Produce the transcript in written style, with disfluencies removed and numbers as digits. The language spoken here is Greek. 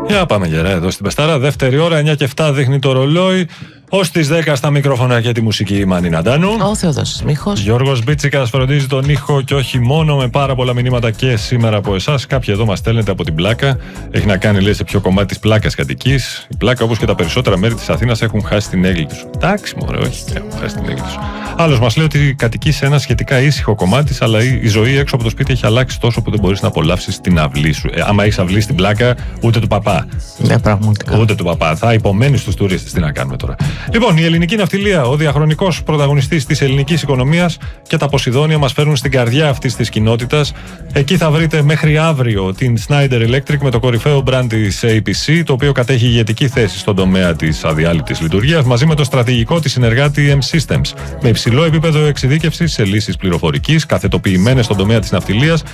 Για πάμε γερά εδώ στην Πεστάρα. Δεύτερη ώρα, 9 και 7 δείχνει το ρολόι. Ως τις 10 στα μικρόφωνα και τη μουσική η Μάνη Ναντάνου. Ο Θεοδόσης Μίχος. Γιώργος Μπίτσικας φροντίζει τον ήχο και όχι μόνο, με πάρα πολλά μηνύματα και σήμερα από εσάς. Κάποιοι εδώ μας στέλνετε από την πλάκα. Έχει να κάνει, λέει, σε ποιο κομμάτι της πλάκας κατοικείς. Η πλάκα, όπως και τα περισσότερα μέρη της Αθήνας, έχουν χάσει την έγκλη τους. Εντάξει, μωρέ, όχι, έχουν χάσει την έγκλη τους. Άλλος μας λέει ότι κατοικεί σε ένα σχετικά ήσυχο κομμάτι, αλλά η ζωή έξω από το σπίτι έχει αλλάξει τόσο που δεν μπορείς να απολαύσεις την αυλή σου. Άμα έχεις αυλή στην πλάκα, ούτε του παπά. Ναι, πραγματικά. Ούτε του παπά. Θα υπομένεις στους τουρίστες. Τι να κάνουμε τώρα. Λοιπόν, η ελληνική ναυτιλία, ο διαχρονικός πρωταγωνιστής της ελληνικής οικονομίας, και τα Ποσειδόνια μας φέρνουν στην καρδιά αυτής της κοινότητας. Εκεί θα βρείτε μέχρι αύριο την Schneider Electric με το κορυφαίο brand της APC, το οποίο κατέχει ηγετική θέση στον τομέα της αδιάλειπτης λειτουργίας, μαζί με το στρατηγικό της συνεργάτη M-Systems, με υψηλό επίπεδο εξειδίκευσης σε λύσεις πληροφορικής, καθετοποιημένες στον τομέα της ναυτιλίας